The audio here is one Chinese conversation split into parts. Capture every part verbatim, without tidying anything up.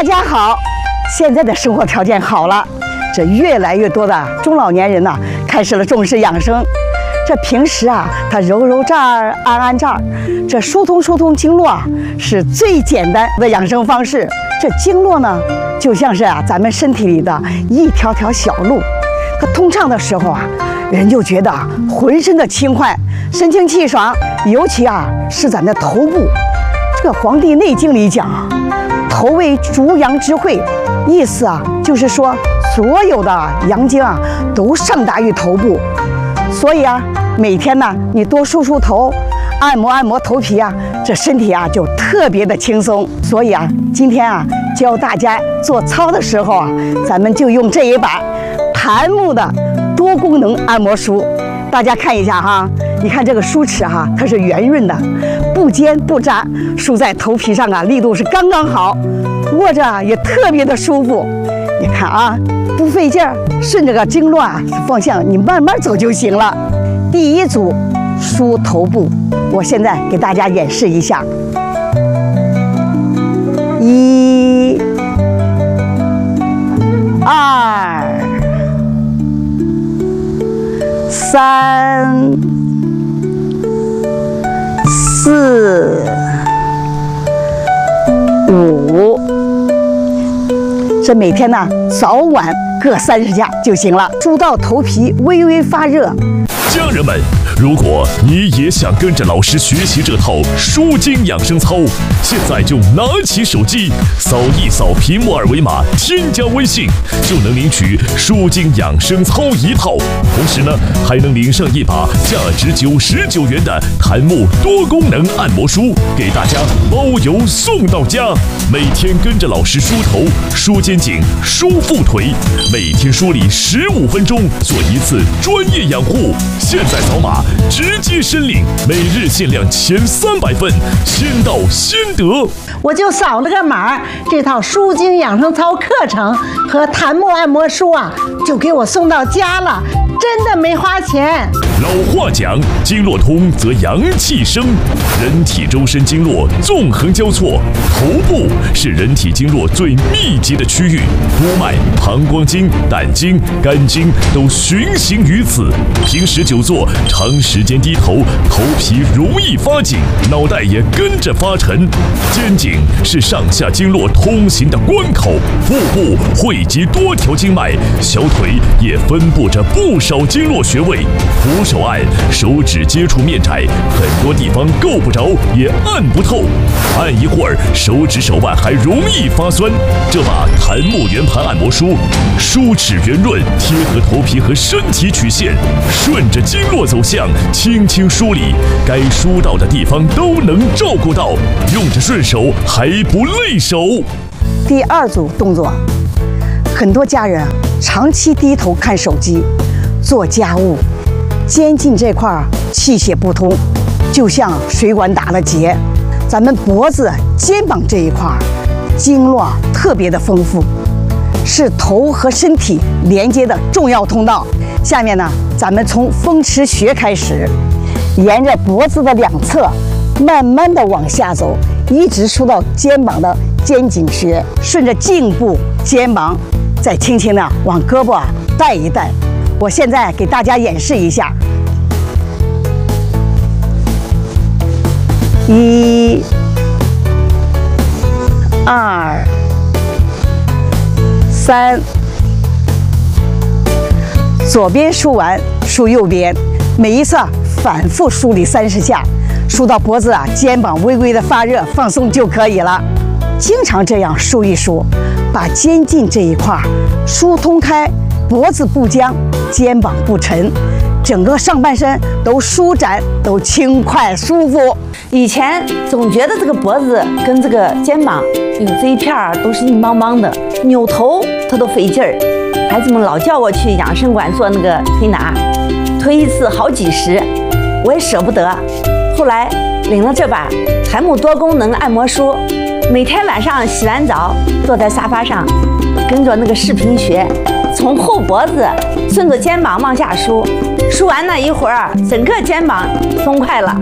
大家好，现在的生活条件好了，这越来越多的中老年人呐、啊，开始了重视养生。这平时啊，他揉揉这儿，按按这儿，这疏通疏通经络啊，是最简单的养生方式。这经络呢，就像是啊咱们身体里的一条条小路，它通畅的时候啊，人就觉得浑身的轻快，神清气爽。尤其啊是咱的头部，这个《黄帝内经》里讲啊，头为逐阳之会，意思啊就是说所有的阳经啊都上达于头部。所以啊，每天呢，你多梳梳头，按摩按摩头皮啊，这身体啊就特别的轻松。所以啊，今天啊教大家做操的时候啊，咱们就用这一把檀木的多功能按摩梳。大家看一下哈，你看这个梳齿哈，它是圆润的，不尖不扎，梳在头皮上啊，力度是刚刚好，握着也特别的舒服。你看啊，不费劲儿，顺着个经络啊方向，你慢慢走就行了。第一组梳头部，我现在给大家演示一下。一、二、三、四、五。这每天呢，早晚各三十下就行了，梳到头皮微微发热。 家人们，如果你也想跟着老师学习这套舒筋养生操，现在就拿起手机，扫一扫屏幕二维码，添加微信，就能领取舒筋养生操一套。同时呢，还能领上一把价值九十九元的檀木多功能按摩梳，给大家包邮送到家。每天跟着老师梳头、梳肩颈、梳腹腿，每天梳理十五分钟，做一次专业养护。现在扫码直接申领，每日限量前三百份，先到先得。 我就扫了个码，这套舒筋养生操课程和檀木按摩梳啊，就给我送到家了，真的没花钱。 老话讲，经络通则阳气生，人体周身经络纵横交错，头部是人体经络最密集的区域，督脉、膀胱经、胆经、肝经都循行于此。平时久坐，长时间低头，头皮容易发紧，脑袋也跟着发沉。肩颈是上下经络通行的关口，腹部汇集多条经脉，小腿也分布着不少经络穴位。徒手按，手指接触面窄，很多地方够不着，也按不透。按一会儿，手指手腕还容易发酸。这把檀木圆盘按摩梳，梳齿圆润，贴合头皮和身体曲线，顺着经络走向，轻轻梳理，该梳到的地方都能照顾到，用着顺手还不累手。 第二组动作，很多家人长期低头看手机、做家务，肩颈这块气血不通，就像水管打了结。咱们脖子、肩膀这一块经络特别的丰富，是头和身体连接的重要通道。下面呢，咱们从风池穴开始，沿着脖子的两侧，慢慢的往下走，一直梳到肩膀的肩颈穴，顺着颈部、肩膀，再轻轻的往胳膊啊带一带。我现在给大家演示一下。一、二、三，左边梳完，梳右边，每一次反复梳理三十下，梳到脖子啊、肩膀微微的发热，放松就可以了。经常这样梳一梳，把肩颈这一块疏通开，脖子不僵，肩膀不沉，整个上半身都舒展，都轻快舒服。 以前总觉得这个脖子跟这个肩膀有这一片儿都是硬邦邦的，扭头它都费劲儿。孩子们老叫我去养生馆做那个推拿，推一次好几十，我也舍不得。后来领了这把檀木多功能按摩梳，每天晚上洗完澡，坐在沙发上，跟着那个视频学，从后脖子顺着肩膀往下梳，梳完了一会儿，整个肩膀松快了，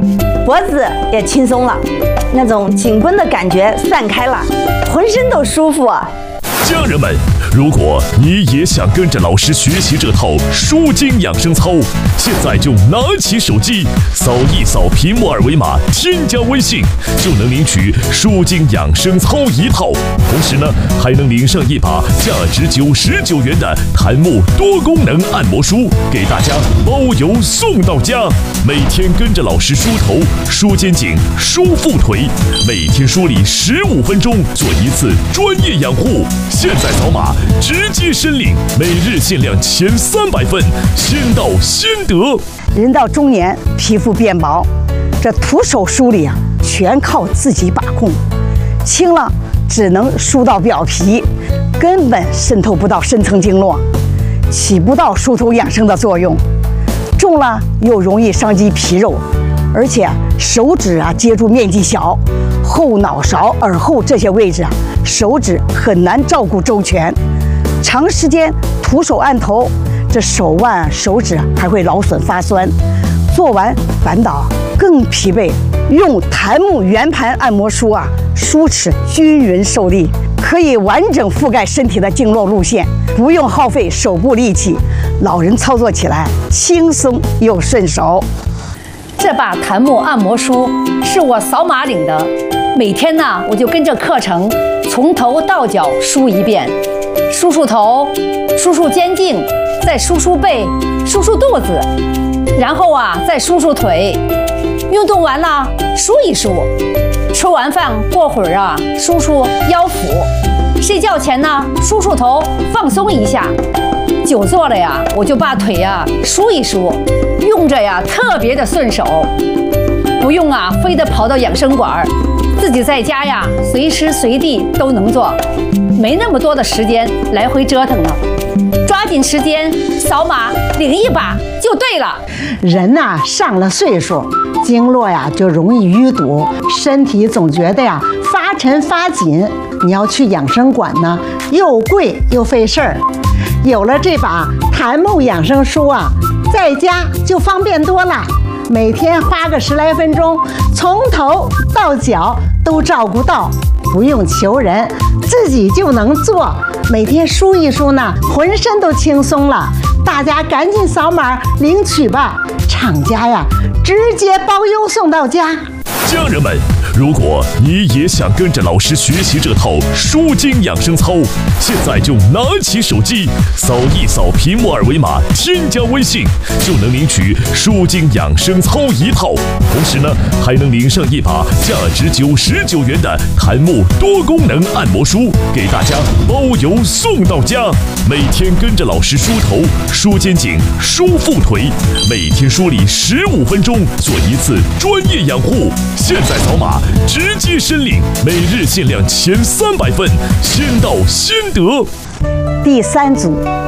脖子也轻松了，那种紧绷的感觉散开了，浑身都舒服啊。 家人们，如果你也想跟着老师学习这套舒筋养生操，现在就拿起手机，扫一扫屏幕二维码，添加微信，就能领取舒筋养生操一套。同时呢，还能领上一把价值九十九元的檀木多功能按摩梳，给大家包邮送到家。每天跟着老师梳头、梳肩颈、梳腹腿，每天梳理十五分钟，做一次专业养护。现在扫码直接申领，每日限量前三百份，先到先得。 人到中年，皮肤变薄，这徒手梳理啊，全靠自己把控。轻了只能梳到表皮，根本渗透不到深层经络，起不到疏通养生的作用。重了又容易伤及皮肉，而且手指啊接触面积小，后脑勺、耳后这些位置啊，手指很难照顾周全。长时间徒手按头，这手腕、手指还会劳损发酸，做完反倒更疲惫。用檀木圆盘按摩梳啊，梳齿均匀受力，可以完整覆盖身体的经络路线，不用耗费手部力气，老人操作起来轻松又顺手。 这把檀木按摩梳是我扫码领的，每天呢我就跟着课程从头到脚梳一遍，梳梳头，梳梳肩颈，再梳梳背，梳梳肚子，然后啊再梳梳腿。运动完了梳一梳，吃完饭过会儿啊梳梳腰腹，睡觉前呢梳梳头放松一下。久坐了呀，我就把腿呀梳一梳，用着呀特别的顺手，不用啊非得跑到养生馆，自己在家呀随时随地都能做，没那么多的时间来回折腾了。抓紧时间扫码领一把就对了。 人呐、啊、上了岁数，经络呀就容易淤堵，身体总觉得呀发沉发紧。你要去养生馆呢，又贵又费事儿。有了这把檀木养生梳啊，在家就方便多了。每天花个十来分钟，从头到脚都照顾到，不用求人，自己就能做。每天梳一梳呢，浑身都轻松了。大家赶紧扫码领取吧，厂家呀直接包邮送到家。 家人们，如果你也想跟着老师学习这套舒筋养生操，现在就拿起手机，扫一扫屏幕二维码，添加微信，就能领取舒筋养生操一套。同时呢，还能领上一把价值九十九元的檀木多功能按摩梳，给大家包邮送到家。每天跟着老师梳头、梳肩颈、梳腹腿，每天梳理十五分钟，做一次专业养护。现在扫码直接申领，每日限量前三百份，先到先得。 第三组